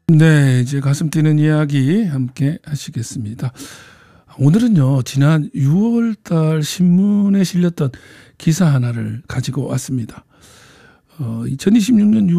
네, 이제 가슴 뛰는 이야기 함께 하시겠습니다. 오늘은요, 지난 6월 달 신문에 실렸던 기사 하나를 가지고 왔습니다. 2026년